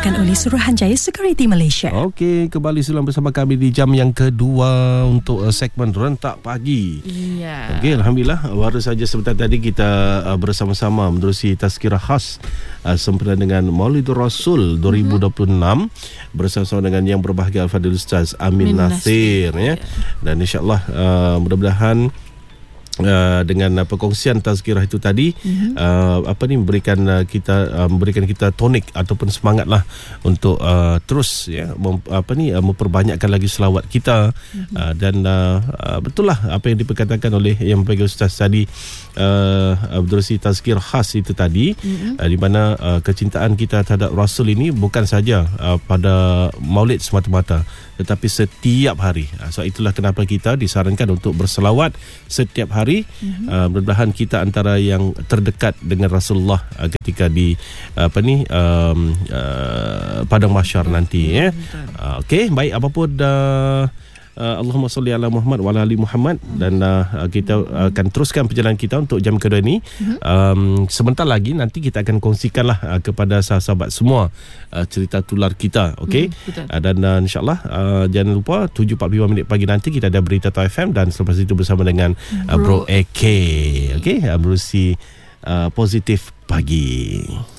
dibawakan oleh Suruhanjaya Security Malaysia. Okey, kembali silang bersama kami di jam yang kedua untuk segmen Rentak Pagi. Ya. Okey, Alhamdulillah, baru saja sebentar tadi kita bersama-sama menerusi tazkirah khas sempena dengan Maulidur Rasul 2026 bersama-sama dengan yang berbahagia Al-Fadhil Ustaz Amin Nasir ya. Dan insya-Allah mudah-mudahan dengan perkongsian tazkirah itu tadi memberikan kita tonik ataupun semangatlah untuk terus ya memperbanyakkan lagi selawat kita dan betul lah apa yang diperkatakan oleh yang bagi ustaz tadi menerusi tazkirah khas itu tadi di mana kecintaan kita terhadap Rasul ini bukan saja pada Maulid semata-mata tetapi setiap hari. So itulah kenapa kita disarankan untuk berselawat setiap hari. Mudah-mudahan kita antara yang terdekat dengan Rasulullah ketika di padang mahsyar nanti ya. Okey, baik, apapun Allahumma salli ala Muhammad wa ala ali Muhammad. Dan kita akan teruskan perjalanan kita untuk jam kedua ini. Sebentar lagi nanti kita akan kongsikanlah kepada sahabat semua cerita tular kita, okey? Dan insyaAllah jangan lupa 7.45 pagi nanti kita ada berita Tau FM dan selepas itu bersama dengan Bro AK, okey? Berusi positif pagi.